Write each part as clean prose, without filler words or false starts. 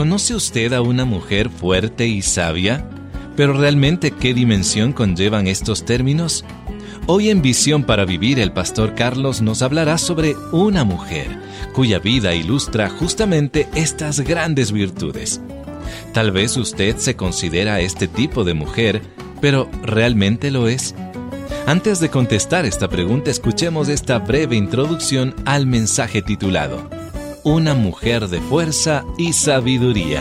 ¿Conoce usted a una mujer fuerte y sabia? Pero realmente, ¿qué dimensión conllevan estos términos? Hoy en Visión para Vivir, el pastor Carlos nos hablará sobre una mujer cuya vida ilustra justamente estas grandes virtudes. Tal vez usted se considera este tipo de mujer, pero ¿realmente lo es? Antes de contestar esta pregunta, escuchemos esta breve introducción al mensaje titulado Una mujer de fuerza y sabiduría.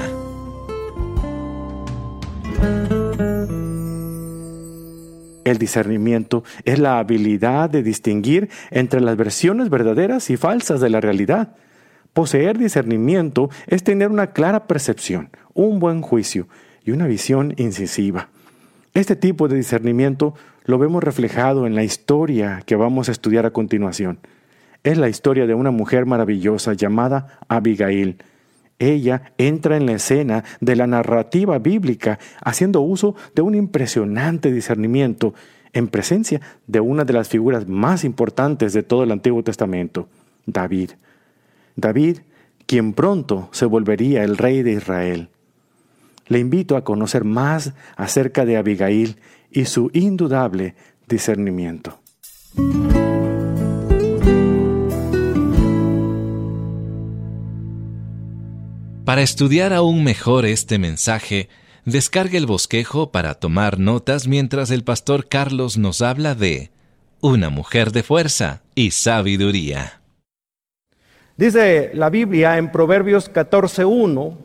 El discernimiento es la habilidad de distinguir entre las versiones verdaderas y falsas de la realidad. Poseer discernimiento es tener una clara percepción, un buen juicio y una visión incisiva. Este tipo de discernimiento lo vemos reflejado en la historia que vamos a estudiar a continuación. Es la historia de una mujer maravillosa llamada Abigail. Ella entra en la escena de la narrativa bíblica haciendo uso de un impresionante discernimiento en presencia de una de las figuras más importantes de todo el Antiguo Testamento, David. David, quien pronto se volvería el rey de Israel. Le invito a conocer más acerca de Abigail y su indudable discernimiento. Para estudiar aún mejor este mensaje, descargue el bosquejo para tomar notas mientras el pastor Carlos nos habla de una mujer de fuerza y sabiduría. Dice la Biblia en Proverbios 14:1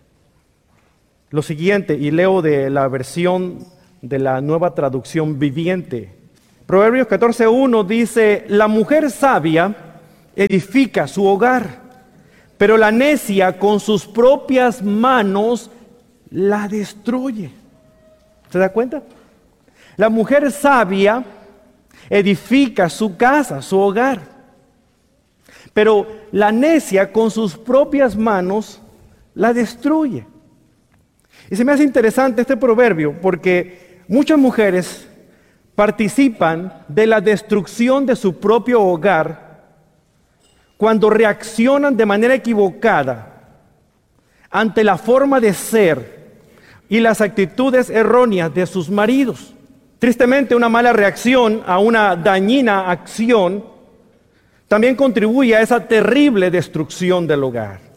lo siguiente, y leo de la versión de la Nueva Traducción Viviente. Proverbios 14:1 dice: la mujer sabia edifica su hogar, pero la necia con sus propias manos la destruye. ¿Se da cuenta? La mujer sabia edifica su casa, su hogar, pero la necia con sus propias manos la destruye. Y se me hace interesante este proverbio porque muchas mujeres participan de la destrucción de su propio hogar cuando reaccionan de manera equivocada ante la forma de ser y las actitudes erróneas de sus maridos. Tristemente, una mala reacción a una dañina acción también contribuye a esa terrible destrucción del hogar.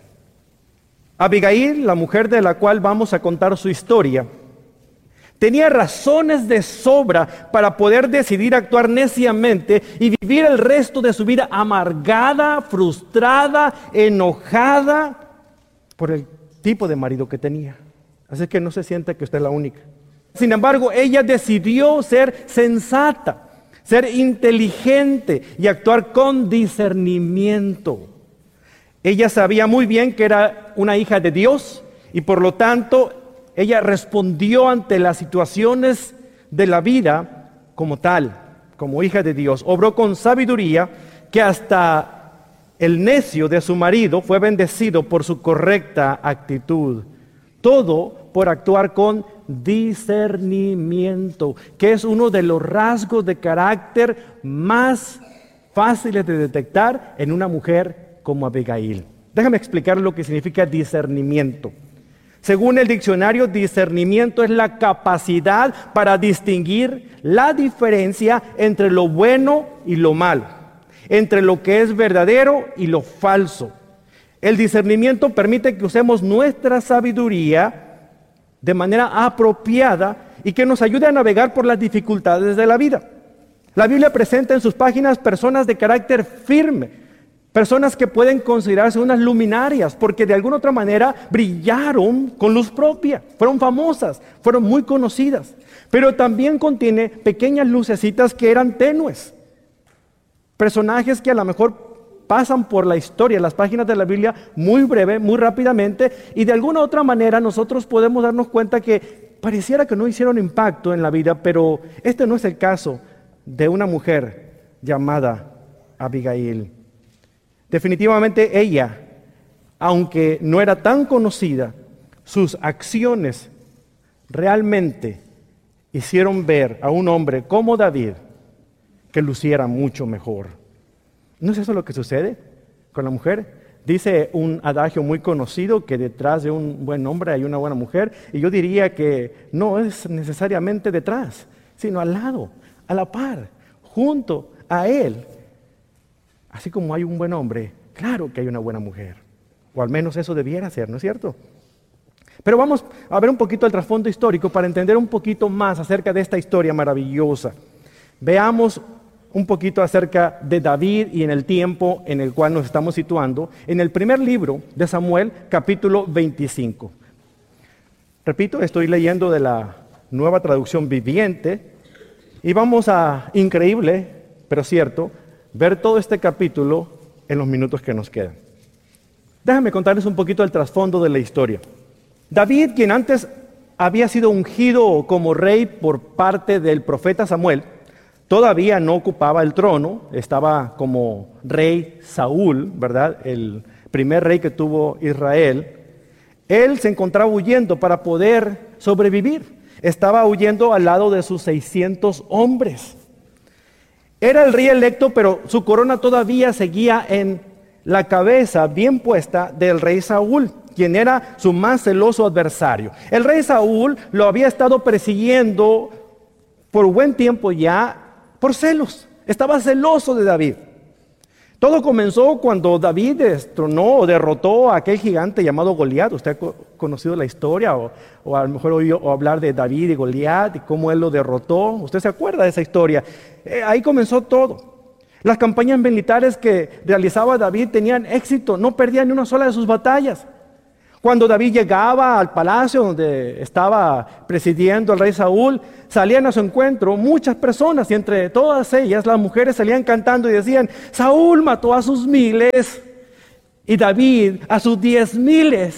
Abigail, la mujer de la cual vamos a contar su historia, tenía razones de sobra para poder decidir actuar neciamente y vivir el resto de su vida amargada, frustrada, enojada por el tipo de marido que tenía. Así que no se sienta que usted es la única. Sin embargo, ella decidió ser sensata, ser inteligente y actuar con discernimiento. Ella sabía muy bien que era una hija de Dios y por lo tanto ella respondió ante las situaciones de la vida como tal, como hija de Dios. Obró con sabiduría que hasta el necio de su marido fue bendecido por su correcta actitud. Todo por actuar con discernimiento, que es uno de los rasgos de carácter más fáciles de detectar en una mujer como Abigail. Déjame explicar lo que significa discernimiento. Según el diccionario, discernimiento es la capacidad para distinguir la diferencia entre lo bueno y lo malo, entre lo que es verdadero y lo falso. El discernimiento permite que usemos nuestra sabiduría de manera apropiada y que nos ayude a navegar por las dificultades de la vida. La Biblia presenta en sus páginas personas de carácter firme, personas que pueden considerarse unas luminarias porque de alguna otra manera brillaron con luz propia, fueron famosas, fueron muy conocidas, pero también contiene pequeñas lucecitas que eran tenues, personajes que a lo mejor pasan por la historia, las páginas de la Biblia muy breve, muy rápidamente, y de alguna otra manera nosotros podemos darnos cuenta que pareciera que no hicieron impacto en la vida, pero este no es el caso de una mujer llamada Abigail. Definitivamente ella, aunque no era tan conocida, sus acciones realmente hicieron ver a un hombre como David que luciera mucho mejor. ¿No es eso lo que sucede con la mujer? Dice un adagio muy conocido que detrás de un buen hombre hay una buena mujer, y yo diría que no es necesariamente detrás, sino al lado, a la par, junto a él. Así como hay un buen hombre, claro que hay una buena mujer, o al menos eso debiera ser, ¿no es cierto? Pero vamos a ver un poquito el trasfondo histórico para entender un poquito más acerca de esta historia maravillosa. Veamos un poquito acerca de David y en el tiempo en el cual nos estamos situando, en el primer libro de Samuel, capítulo 25. Repito, estoy leyendo de la Nueva Traducción Viviente y vamos a, increíble, pero cierto, ver todo este capítulo en los minutos que nos quedan. Déjenme contarles un poquito el trasfondo de la historia. David, quien antes había sido ungido como rey por parte del profeta Samuel, todavía no ocupaba el trono, estaba como rey Saúl, ¿verdad? El primer rey que tuvo Israel. Él se encontraba huyendo para poder sobrevivir. Estaba huyendo al lado de sus 600 hombres. Era el rey electo, pero su corona todavía seguía en la cabeza bien puesta del rey Saúl, quien era su más celoso adversario. El rey Saúl lo había estado persiguiendo por buen tiempo ya, por celos. Estaba celoso de David. Todo comenzó cuando David destronó o derrotó a aquel gigante llamado Goliat. Usted ha conocido la historia o a lo mejor oído hablar de David y Goliat y cómo él lo derrotó. Usted se acuerda de esa historia. Ahí comenzó todo. Las campañas militares que realizaba David tenían éxito. No perdía ni una sola de sus batallas. Cuando David llegaba al palacio donde estaba presidiendo el rey Saúl, salían a su encuentro muchas personas y entre todas ellas las mujeres salían cantando y decían: Saúl mató a sus 1000 y David a sus 10,000.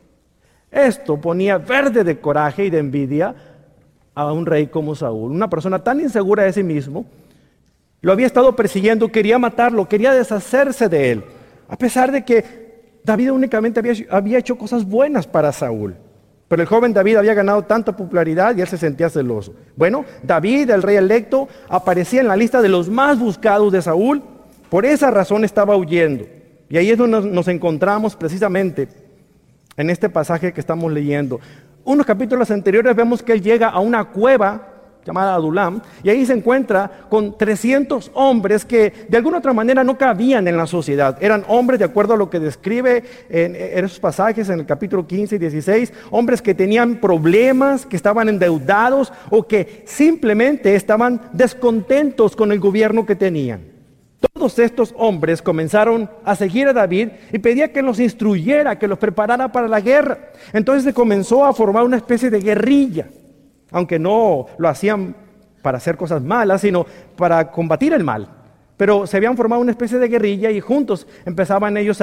Esto ponía verde de coraje y de envidia a un rey como Saúl, una persona tan insegura de sí mismo. Lo había estado persiguiendo, quería matarlo, quería deshacerse de él, a pesar de que David únicamente había hecho cosas buenas para Saúl. Pero el joven David había ganado tanta popularidad y él se sentía celoso. Bueno, David, el rey electo, aparecía en la lista de los más buscados de Saúl. Por esa razón estaba huyendo. Y ahí es donde nos encontramos precisamente en este pasaje que estamos leyendo. Unos capítulos anteriores vemos que él llega a una cueva llamada Adulam, y ahí se encuentra con 300 hombres que de alguna otra manera no cabían en la sociedad. Eran hombres, de acuerdo a lo que describe en esos pasajes en el capítulo 15 y 16, hombres que tenían problemas, que estaban endeudados o que simplemente estaban descontentos con el gobierno que tenían. Todos estos hombres comenzaron a seguir a David y pedía que los instruyera, que los preparara para la guerra. Entonces se comenzó a formar una especie de guerrilla, aunque no lo hacían para hacer cosas malas, sino para combatir el mal. Pero se habían formado una especie de guerrilla y juntos empezaban ellos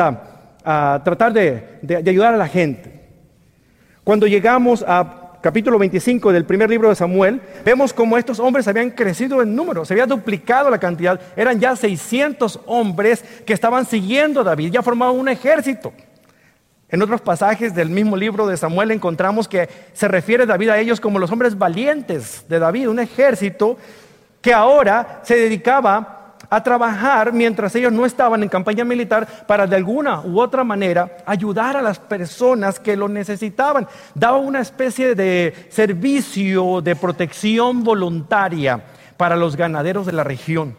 a tratar de ayudar a la gente. Cuando llegamos a capítulo 25 del primer libro de Samuel, vemos cómo estos hombres habían crecido en número, se había duplicado la cantidad. Eran ya 600 hombres que estaban siguiendo a David, ya formaban un ejército. En otros pasajes del mismo libro de Samuel encontramos que se refiere David a ellos como los hombres valientes de David, un ejército que ahora se dedicaba a trabajar mientras ellos no estaban en campaña militar para de alguna u otra manera ayudar a las personas que lo necesitaban. Daba una especie de servicio de protección voluntaria para los ganaderos de la región.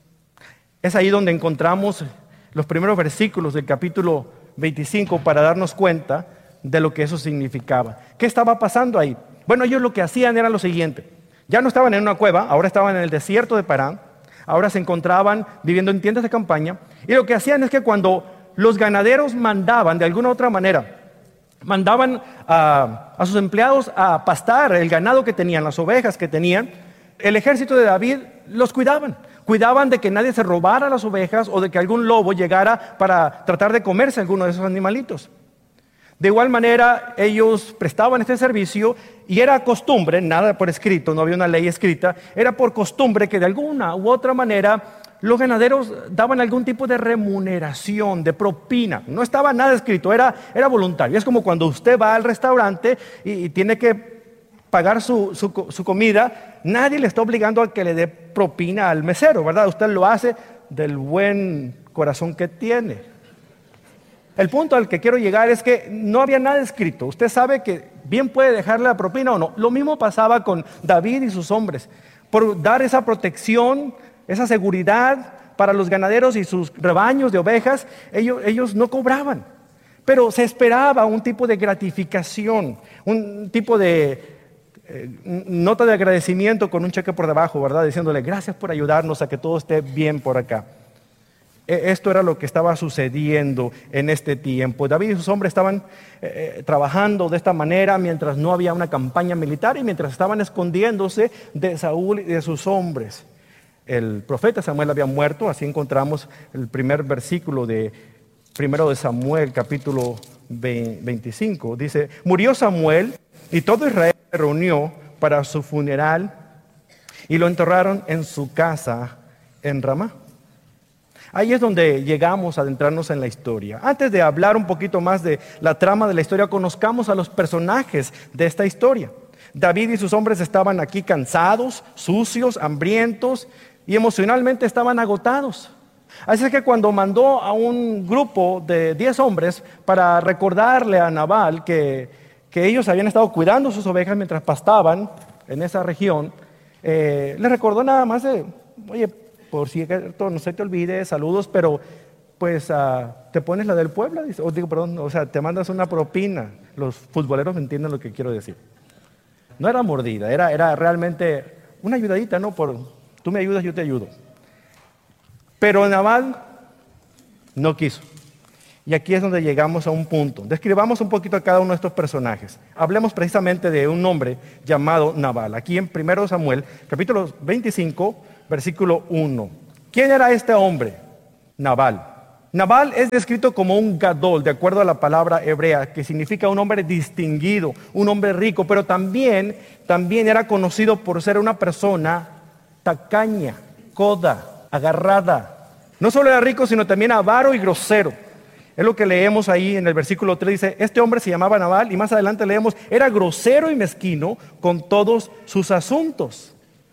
Es ahí donde encontramos los primeros versículos del capítulo 25 para darnos cuenta de lo que eso significaba. ¿Qué estaba pasando ahí? Bueno, ellos lo que hacían era lo siguiente. Ya no estaban en una cueva, ahora estaban en el desierto de Parán. Ahora se encontraban viviendo en tiendas de campaña. Y lo que hacían es que cuando los ganaderos mandaban, de alguna u otra manera, mandaban a sus empleados a pastar el ganado que tenían, las ovejas que tenían, el ejército de David los cuidaban. Cuidaban de que nadie se robara las ovejas o de que algún lobo llegara para tratar de comerse alguno de esos animalitos. De igual manera, ellos prestaban este servicio y era costumbre, nada por escrito, no había una ley escrita, era por costumbre que de alguna u otra manera los ganaderos daban algún tipo de remuneración, de propina. No estaba nada escrito, era voluntario. Es como cuando usted va al restaurante y tiene que pagar su comida, nadie le está obligando a que le dé propina al mesero, ¿verdad? Usted lo hace del buen corazón que tiene. El punto al que quiero llegar es que no había nada escrito. Usted sabe que bien puede dejarle la propina o no. Lo mismo pasaba con David y sus hombres. Por dar esa protección, esa seguridad para los ganaderos y sus rebaños de ovejas, ellos no cobraban. Pero se esperaba un tipo de gratificación, un tipo de nota de agradecimiento con un cheque por debajo, ¿verdad? Diciéndole gracias por ayudarnos a que todo esté bien por acá. Esto era lo que estaba sucediendo en este tiempo. David y sus hombres estaban trabajando de esta manera mientras no había una campaña militar y mientras estaban escondiéndose de Saúl y de sus hombres. El profeta Samuel había muerto, así encontramos el primer versículo de 1 de Samuel, capítulo 25. Dice, murió Samuel y todo Israel se reunió para su funeral y lo enterraron en su casa en Ramá. Ahí es donde llegamos a adentrarnos en la historia. Antes de hablar un poquito más de la trama de la historia, conozcamos a los personajes de esta historia. David y sus hombres estaban aquí cansados, sucios, hambrientos y emocionalmente estaban agotados. Así es que cuando mandó a un grupo de 10 hombres para recordarle a Nabal que ellos habían estado cuidando sus ovejas mientras pastaban en esa región, le recordó nada más de, oye, por si no se te olvide, saludos, pero pues te pones la del pueblo, te mandas una propina. Los futboleros entienden lo que quiero decir. No era mordida, era realmente una ayudadita, ¿no? Tú me ayudas, yo te ayudo. Pero Nabal no quiso. Y aquí es donde llegamos a un punto. Describamos un poquito a cada uno de estos personajes. Hablemos precisamente de un hombre llamado Nabal. Aquí en 1 Samuel, capítulo 25, versículo 1. ¿Quién era este hombre? Nabal. Nabal es descrito como un gadol, de acuerdo a la palabra hebrea, que significa un hombre distinguido, un hombre rico, pero también era conocido por ser una persona tacaña, coda, agarrada. No solo era rico, sino también avaro y grosero. Es lo que leemos ahí en el versículo 3, dice, este hombre se llamaba Nabal, y más adelante leemos, era grosero y mezquino con todos sus asuntos.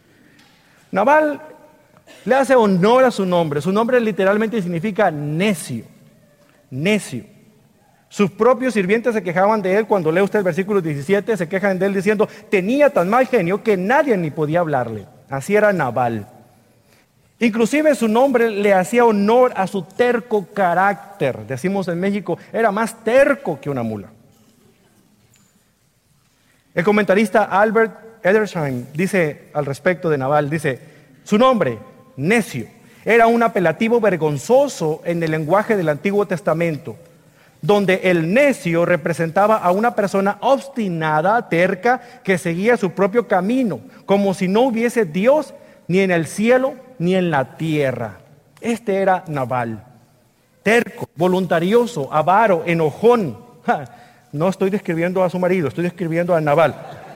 Nabal le hace honor a su nombre literalmente significa necio, necio. Sus propios sirvientes se quejaban de él, cuando lee usted el versículo 17, se quejan de él diciendo, tenía tan mal genio que nadie ni podía hablarle. Así era Nabal. Inclusive su nombre le hacía honor a su terco carácter. Decimos en México, era más terco que una mula. El comentarista Albert Edersheim dice al respecto de Nabal, dice, su nombre, necio, era un apelativo vergonzoso en el lenguaje del Antiguo Testamento, donde el necio representaba a una persona obstinada, terca, que seguía su propio camino, como si no hubiese Dios ni en el cielo ni en la tierra. Este era Nabal, terco, voluntarioso, avaro, enojón. No estoy describiendo a su marido, estoy describiendo a Nabal.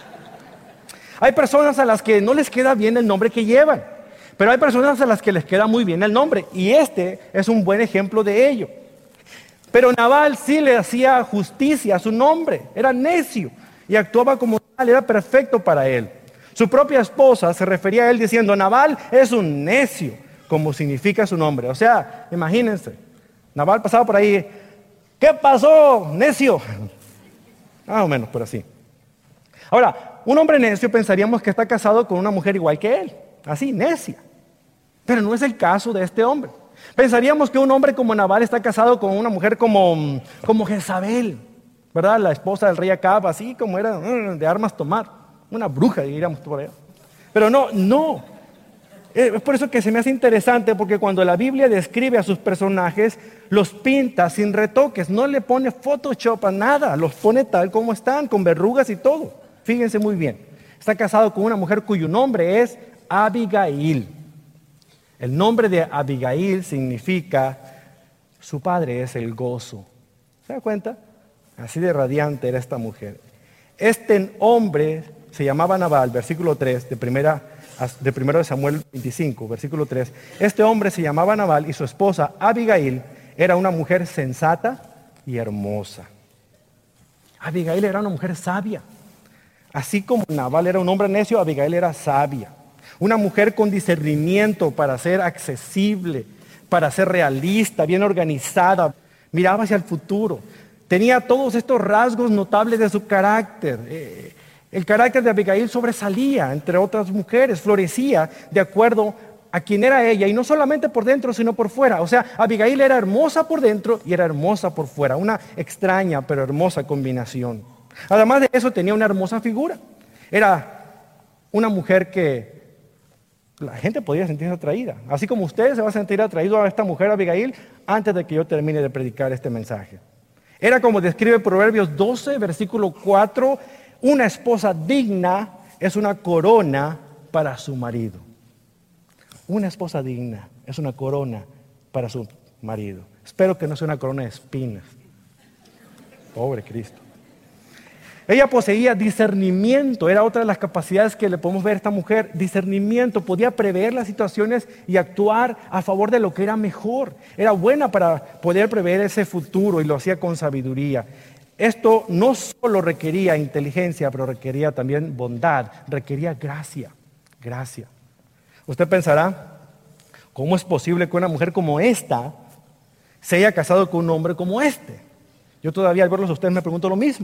Hay personas a las que no les queda bien el nombre que llevan, pero hay personas a las que les queda muy bien el nombre, y este es un buen ejemplo de ello. Pero Nabal sí le hacía justicia a su nombre, era necio y actuaba como tal, era perfecto para él. Su propia esposa se refería a él diciendo, Nabal es un necio, como significa su nombre. O sea, imagínense, Nabal pasaba por ahí, ¿qué pasó, necio? Más o menos por así. Ahora, un hombre necio pensaríamos que está casado con una mujer igual que él, así, necia. Pero no es el caso de este hombre. Pensaríamos que un hombre como Nabal está casado con una mujer como Jezabel, ¿verdad? La esposa del rey Acab, así como era de armas tomar. Una bruja, diríamos por allá. Pero no. Es por eso que se me hace interesante, porque cuando la Biblia describe a sus personajes, los pinta sin retoques, no le pone Photoshop a nada, los pone tal como están, con verrugas y todo. Fíjense muy bien. Está casado con una mujer cuyo nombre es Abigail. El nombre de Abigail significa, su padre es el gozo. ¿Se da cuenta? Así de radiante era esta mujer. Este hombre se llamaba Nabal, versículo 3 de 1 de Samuel 25, versículo 3. Este hombre se llamaba Nabal y su esposa Abigail era una mujer sensata y hermosa. Abigail era una mujer sabia. Así como Nabal era un hombre necio, Abigail era sabia. Una mujer con discernimiento para ser accesible, para ser realista, bien organizada. miraba hacia el futuro, tenía todos estos rasgos notables de su carácter. El carácter de Abigail sobresalía entre otras mujeres, florecía de acuerdo a quién era ella, y no solamente por dentro, sino por fuera. O sea, Abigail era hermosa por dentro y era hermosa por fuera, una extraña pero hermosa combinación. Además de eso, tenía una hermosa figura. Era una mujer que la gente podía sentirse atraída. Así como usted se va a sentir atraído a esta mujer, Abigail, antes de que yo termine de predicar este mensaje. Era como describe Proverbios 12, versículo 4, una esposa digna es una corona para su marido. Una esposa digna es una corona para su marido. Espero que no sea una corona de espinas. Pobre Cristo. Ella poseía discernimiento, era otra de las capacidades que le podemos ver a esta mujer. Discernimiento, podía prever las situaciones y actuar a favor de lo que era mejor. Era buena para poder prever ese futuro y lo hacía con sabiduría. Esto no solo requería inteligencia, pero requería también bondad, requería gracia. Usted pensará, ¿cómo es posible que una mujer como esta se haya casado con un hombre como este? Yo todavía al verlos a ustedes me pregunto lo mismo.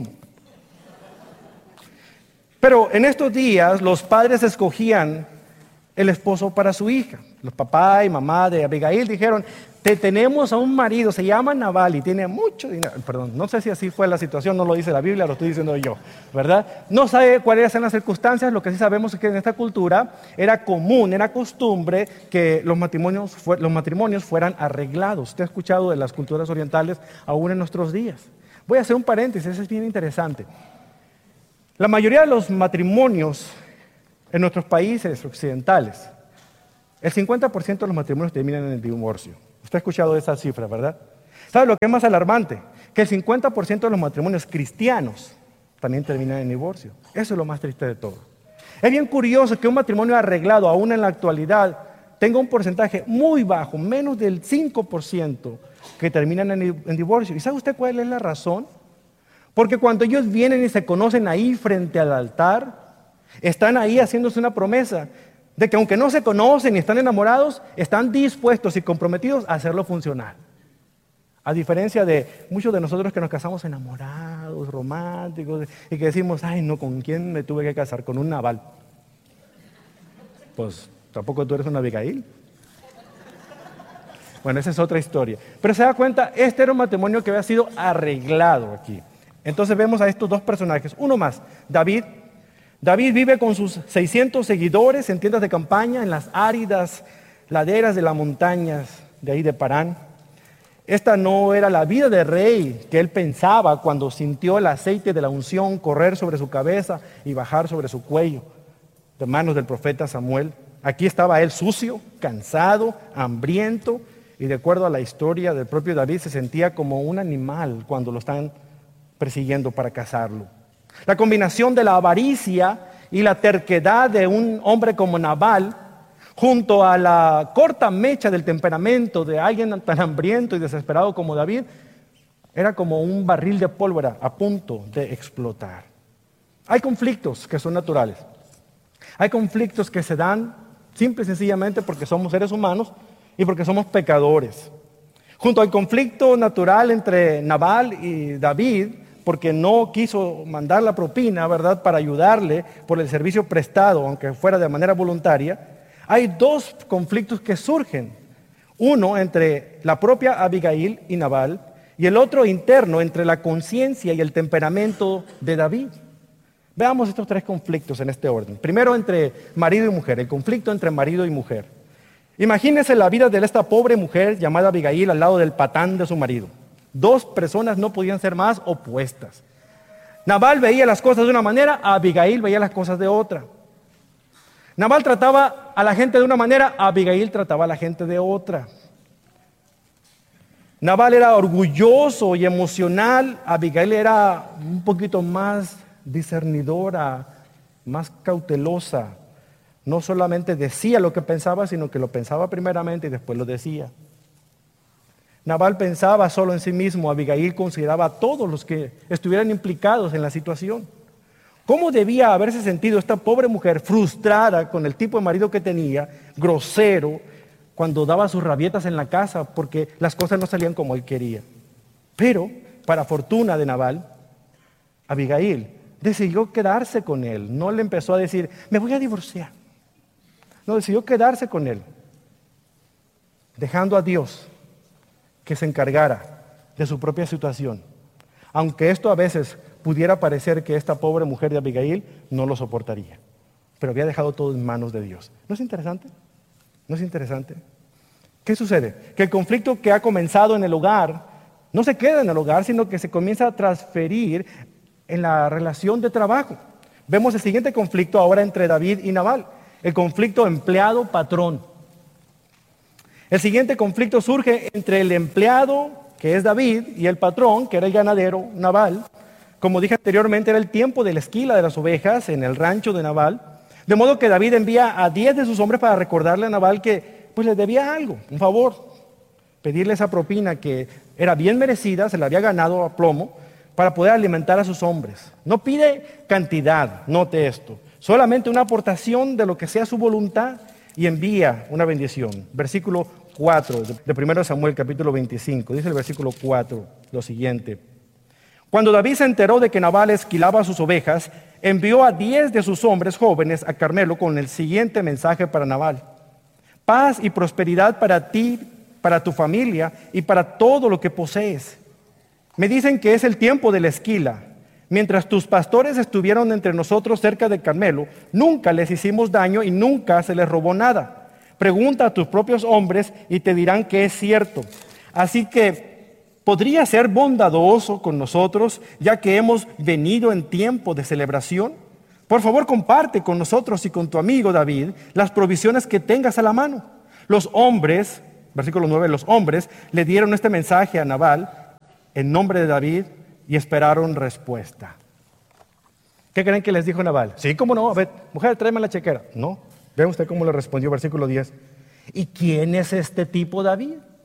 Pero en estos días los padres escogían el esposo para su hija. Los papá y mamá de Abigail dijeron, te tenemos a un marido, se llama Nabal y tiene mucho dinero. Perdón, no sé si así fue la situación, no lo dice la Biblia, lo estoy diciendo yo, ¿verdad? No sabe cuáles eran las circunstancias, lo que sí sabemos es que en esta cultura era común, era costumbre que los matrimonios fueran arreglados. Usted ha escuchado de las culturas orientales aún en nuestros días. Voy a hacer un paréntesis, eso es bien interesante. La mayoría de los matrimonios en nuestros países occidentales, el 50% de los matrimonios terminan en el divorcio. Usted ha escuchado esa cifra, ¿verdad? ¿Sabe lo que es más alarmante? Que el 50% de los matrimonios cristianos también terminan en divorcio. Eso es lo más triste de todo. Es bien curioso que un matrimonio arreglado, aún en la actualidad, tenga un porcentaje muy bajo, menos del 5%, que terminan en divorcio. ¿Y sabe usted cuál es la razón? Porque cuando ellos vienen y se conocen ahí frente al altar, están ahí haciéndose una promesa de que aunque no se conocen y están enamorados, están dispuestos y comprometidos a hacerlo funcionar. A diferencia de muchos de nosotros que nos casamos enamorados, románticos, y que decimos, ay no, ¿con quién me tuve que casar? Con un Nabal. Pues tampoco tú eres una Abigail. Bueno, esa es otra historia. Pero se da cuenta, este era un matrimonio que había sido arreglado aquí. Entonces vemos a estos dos personajes. Uno más, David. David vive con sus 600 seguidores en tiendas de campaña en las áridas laderas de las montañas de ahí de Parán. Esta no era la vida de rey que él pensaba cuando sintió el aceite de la unción correr sobre su cabeza y bajar sobre su cuello de manos del profeta Samuel. Aquí estaba él sucio, cansado, hambriento, y de acuerdo a la historia del propio David se sentía como un animal cuando lo están persiguiendo para cazarlo. La combinación de la avaricia y la terquedad de un hombre como Nabal, junto a la corta mecha del temperamento de alguien tan hambriento y desesperado como David, era como un barril de pólvora a punto de explotar. Hay conflictos que son naturales. Hay conflictos que se dan simple y sencillamente porque somos seres humanos y porque somos pecadores. Junto al conflicto natural entre Nabal y David, porque no quiso mandar la propina, ¿verdad?, para ayudarle por el servicio prestado, aunque fuera de manera voluntaria, hay dos conflictos que surgen. Uno entre la propia Abigail y Nabal, y el otro interno entre la conciencia y el temperamento de David. Veamos estos tres conflictos en este orden. Primero entre marido y mujer, el conflicto entre marido y mujer. Imagínense la vida de esta pobre mujer llamada Abigail al lado del patán de su marido. Dos personas no podían ser más opuestas. Nabal veía las cosas de una manera, Abigail veía las cosas de otra. Nabal trataba a la gente de una manera, Abigail trataba a la gente de otra. Nabal era orgulloso y emocional, Abigail era un poquito más discernidora, más cautelosa. No solamente decía lo que pensaba, sino que lo pensaba primeramente y después lo decía. Nabal pensaba solo en sí mismo, Abigail consideraba a todos los que estuvieran implicados en la situación. ¿Cómo debía haberse sentido esta pobre mujer frustrada con el tipo de marido que tenía, grosero, cuando daba sus rabietas en la casa porque las cosas no salían como él quería? Pero, para fortuna de Nabal, Abigail decidió quedarse con él. No le empezó a decir, me voy a divorciar. No, decidió quedarse con él, dejando a Dios que se encargara de su propia situación. Aunque esto a veces pudiera parecer que esta pobre mujer de Abigail no lo soportaría. Pero había dejado todo en manos de Dios. ¿No es interesante? ¿No es interesante? ¿Qué sucede? Que el conflicto que ha comenzado en el hogar no se queda en el hogar, sino que se comienza a transferir en la relación de trabajo. Vemos el siguiente conflicto ahora entre David y Nabal. El conflicto empleado-patrón. El siguiente conflicto surge entre el empleado, que es David, y el patrón, que era el ganadero, Nabal. Como dije anteriormente, era el tiempo de la esquila de las ovejas en el rancho de Nabal. De modo que David envía a 10 de sus hombres para recordarle a Nabal que pues le debía algo, un favor. Pedirle esa propina que era bien merecida, se la había ganado a plomo, para poder alimentar a sus hombres. No pide cantidad, note esto, solamente una aportación de lo que sea su voluntad y envía una bendición. Versículo 4 de 1 Samuel capítulo 25, dice el versículo 4 lo siguiente. Cuando David se enteró de que Nabal esquilaba sus ovejas, envió a 10 de sus hombres jóvenes a Carmelo con el siguiente mensaje para Nabal. Paz y prosperidad para ti, para tu familia y para todo lo que posees. Me dicen que es el tiempo de la esquila. Mientras tus pastores estuvieron entre nosotros cerca de Carmelo, nunca les hicimos daño y nunca se les robó nada. Pregunta a tus propios hombres y te dirán que es cierto. Así que, ¿podría ser bondadoso con nosotros, ya que hemos venido en tiempo de celebración? Por favor, comparte con nosotros y con tu amigo David las provisiones que tengas a la mano. Los hombres, versículo 9, los hombres le dieron este mensaje a Nabal en nombre de David y esperaron respuesta. ¿Qué creen que les dijo Nabal? Sí, cómo no, a ver, mujer, tráeme la chequera. No, vean usted cómo le respondió, versículo 10. ¿Y quién es este tipo David?